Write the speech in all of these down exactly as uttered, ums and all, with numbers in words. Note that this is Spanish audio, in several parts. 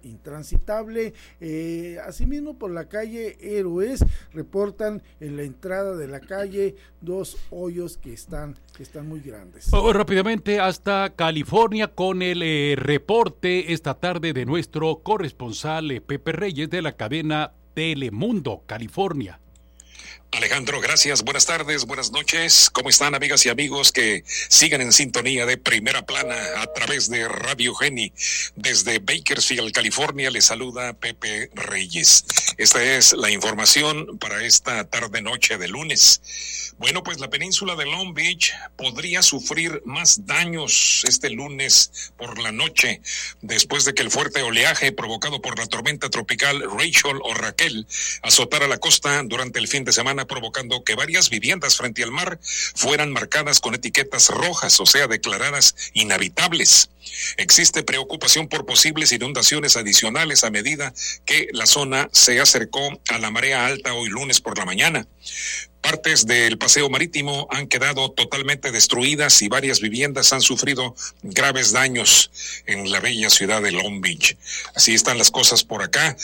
intransitable. Eh, asimismo, por la calle Héroes reportan en la entrada de la calle dos hoyos que están, que están muy grandes. Oh, rápidamente hasta California con el eh, reporte esta tarde de nuestro corresponsal eh, Pepe Reyes de la cadena Telemundo, California. Alejandro, gracias. Buenas tardes, buenas noches. ¿Cómo están, amigas y amigos que siguen en sintonía de Primera Plana a través de Radio Geni? Desde Bakersfield, California, les saluda Pepe Reyes. Esta es la información para esta tarde-noche de lunes. Bueno, pues la península de Long Beach podría sufrir más daños este lunes por la noche, después de que el fuerte oleaje provocado por la tormenta tropical Rachel o Raquel azotara la costa durante el fin de semana, provocando que varias viviendas frente al mar fueran marcadas con etiquetas rojas, o sea, declaradas inhabitables. Existe preocupación por posibles inundaciones adicionales a medida que la zona se acercó a la marea alta hoy lunes por la mañana. Partes del paseo marítimo han quedado totalmente destruidas y varias viviendas han sufrido graves daños en la bella ciudad de Long Beach. Así están las cosas por acá.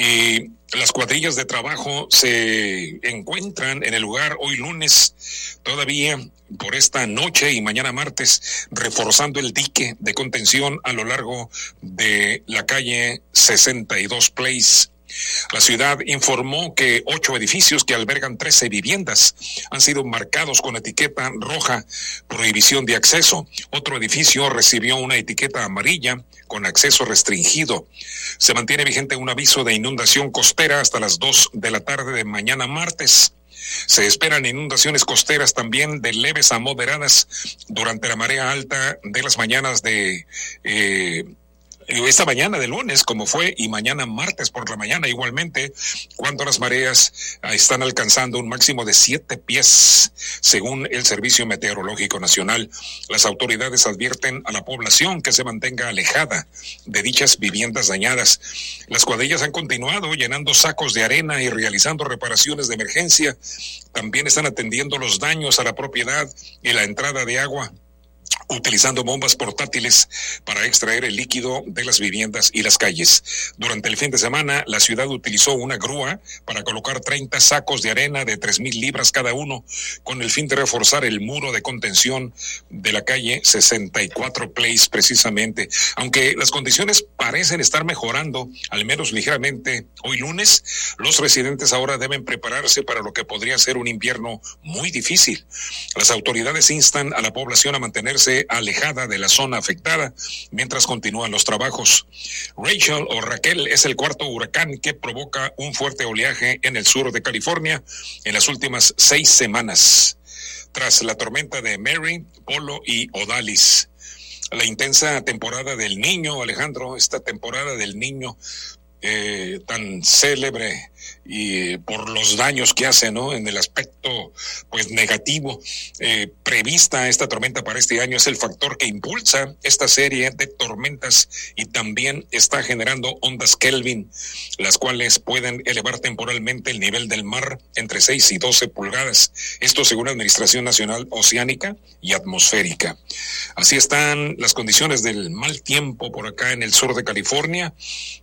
Y las cuadrillas de trabajo se encuentran en el lugar hoy lunes, todavía por esta noche y mañana martes, reforzando el dique de contención a lo largo de la calle sesenta y dos Place. La ciudad informó que ocho edificios que albergan trece viviendas han sido marcados con etiqueta roja, prohibición de acceso. Otro edificio recibió una etiqueta amarilla con acceso restringido. Se mantiene vigente un aviso de inundación costera hasta las dos de la tarde de mañana martes. Se esperan inundaciones costeras también de leves a moderadas durante la marea alta de las mañanas de... Eh, esta mañana de lunes, como fue, y mañana martes por la mañana igualmente, cuando las mareas están alcanzando un máximo de siete pies, según el Servicio Meteorológico Nacional. Las autoridades advierten a la población que se mantenga alejada de dichas viviendas dañadas. Las cuadrillas han continuado llenando sacos de arena y realizando reparaciones de emergencia. También están atendiendo los daños a la propiedad y la entrada de agua, utilizando bombas portátiles para extraer el líquido de las viviendas y las calles. Durante el fin de semana, la ciudad utilizó una grúa para colocar treinta sacos de arena de tres mil libras cada uno, con el fin de reforzar el muro de contención de la calle sesenta y cuatro Place precisamente. Aunque las condiciones parecen estar mejorando, al menos ligeramente hoy lunes, los residentes ahora deben prepararse para lo que podría ser un invierno muy difícil. Las autoridades instan a la población a mantenerse alejada de la zona afectada mientras continúan los trabajos. Rachel o Raquel es el cuarto huracán que provoca un fuerte oleaje en el sur de California en las últimas seis semanas, tras la tormenta de Mary, Polo y Odalis. La intensa temporada del Niño, Alejandro, esta temporada del Niño eh, tan célebre y por los daños que hace, ¿no?, en el aspecto pues negativo, eh, prevista esta tormenta para este año, es el factor que impulsa esta serie de tormentas y también está generando ondas Kelvin, las cuales pueden elevar temporalmente el nivel del mar entre seis y doce pulgadas. Esto según la Administración Nacional Oceánica y Atmosférica. Así están las condiciones del mal tiempo por acá en el sur de California.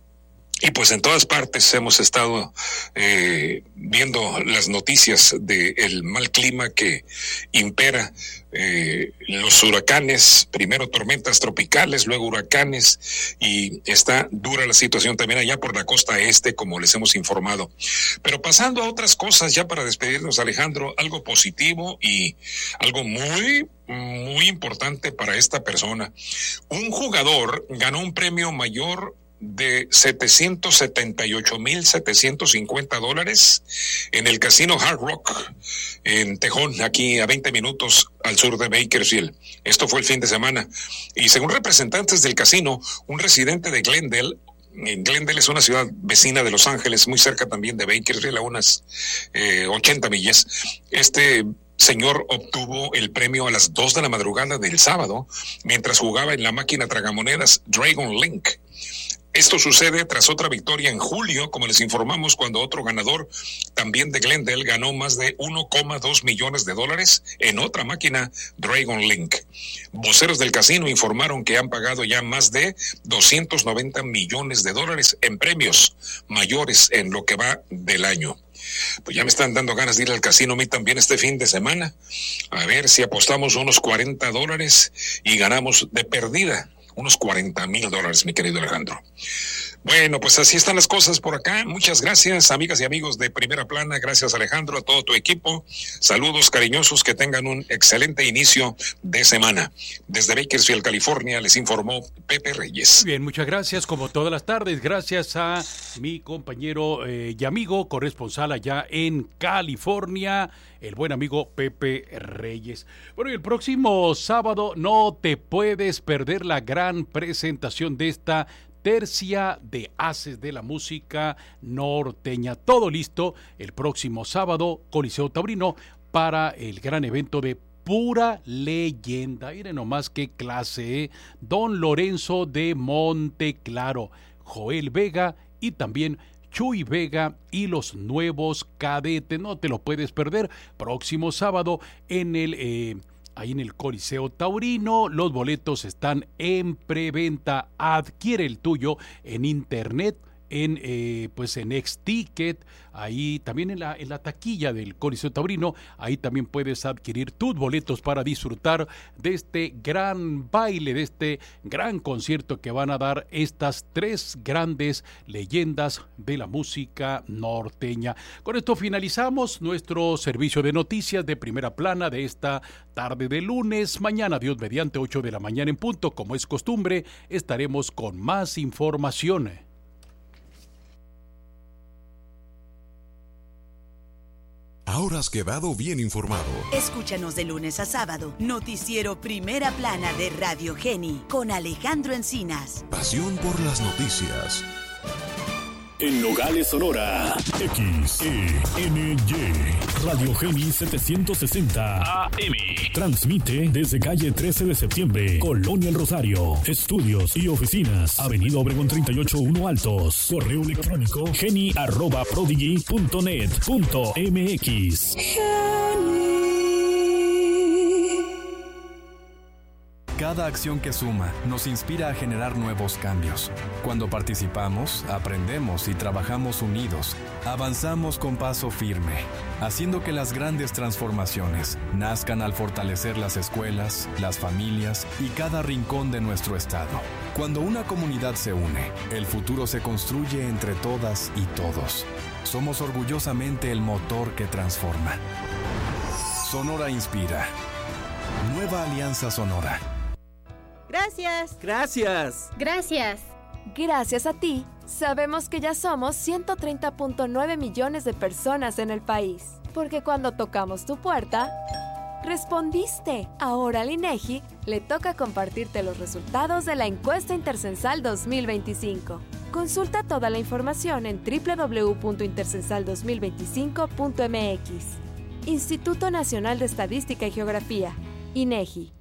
Y pues en todas partes hemos estado eh, viendo las noticias del mal clima que impera, eh, los huracanes, primero tormentas tropicales, luego huracanes, y está dura la situación también allá por la costa este, como les hemos informado. Pero pasando a otras cosas, ya para despedirnos, Alejandro, algo positivo y algo muy, muy importante para esta persona. Un jugador ganó un premio mayor de setecientos setenta y ocho mil setecientos cincuenta dólares en el casino Hard Rock en Tejón, aquí a veinte minutos al sur de Bakersfield. Esto fue el fin de semana. Y según representantes del casino, un residente de Glendale, Glendale es una ciudad vecina de Los Ángeles, muy cerca también de Bakersfield, a unas eh, ochenta millas, este señor obtuvo el premio a las dos de la madrugada del sábado mientras jugaba en la máquina tragamonedas Dragon Link. Esto sucede tras otra victoria en julio, como les informamos, cuando otro ganador, también de Glendale, ganó más de uno coma dos millones de dólares en otra máquina Dragon Link. Voceros del casino informaron que han pagado ya más de doscientos noventa millones de dólares en premios mayores en lo que va del año. Pues ya me están dando ganas de ir al casino a mí también este fin de semana. A ver si apostamos unos cuarenta dólares y ganamos de perdida unos cuarenta mil dólares, mi querido Alejandro. Bueno, pues así están las cosas por acá. Muchas gracias, amigas y amigos de Primera Plana. Gracias, Alejandro, a todo tu equipo. Saludos cariñosos, que tengan un excelente inicio de semana. Desde Bakersfield, California, les informó Pepe Reyes. Bien, muchas gracias, como todas las tardes. Gracias a mi compañero eh, y amigo corresponsal allá en California, el buen amigo Pepe Reyes. Bueno, y el próximo sábado no te puedes perder la gran presentación de esta tercia de Haces de la Música Norteña. Todo listo el próximo sábado, Coliseo Taurino, para el gran evento de Pura Leyenda. Miren nomás qué clase, ¿eh? Don Lorenzo de Monteclaro, Joel Vega y también Chuy Vega y los Nuevos Cadetes. No te lo puedes perder. Próximo sábado en el... Eh, ahí en el Coliseo Taurino. Los boletos están en preventa. Adquiere el tuyo en internet, en eh, pues en X-Ticket, ahí también en la, en la taquilla del Coliseo Taurino. Ahí también puedes adquirir tus boletos para disfrutar de este gran baile, de este gran concierto que van a dar estas tres grandes leyendas de la música norteña. Con esto finalizamos nuestro servicio de noticias de Primera Plana de esta tarde de lunes. Mañana, Dios mediante, ocho de la mañana en punto, como es costumbre, estaremos con más información. Ahora has quedado bien informado. Escúchanos de lunes a sábado, Noticiero Primera Plana de Radio Geni, con Alejandro Encinas. Pasión por las noticias. En Nogales, Sonora, X E N Y, Radio Geni setecientos sesenta A M. Transmite desde calle trece de septiembre, Colonia El Rosario. Estudios y oficinas, Avenida Obregón treinta y ocho uno Altos. Correo electrónico geni arroba prodigy punto net punto m x. Cada acción que suma nos inspira a generar nuevos cambios. Cuando participamos, aprendemos y trabajamos unidos, avanzamos con paso firme, haciendo que las grandes transformaciones nazcan al fortalecer las escuelas, las familias y cada rincón de nuestro estado. Cuando una comunidad se une, el futuro se construye entre todas y todos. Somos orgullosamente el motor que transforma. Sonora inspira. Nueva Alianza Sonora. Gracias. Gracias. Gracias. Gracias a ti, sabemos que ya somos ciento treinta punto nueve millones de personas en el país. Porque cuando tocamos tu puerta, respondiste. Ahora al INEGI le toca compartirte los resultados de la encuesta Intercensal dos mil veinticinco. Consulta toda la información en doble u doble u doble u punto intercensal dos mil veinticinco punto m x. Instituto Nacional de Estadística y Geografía, INEGI.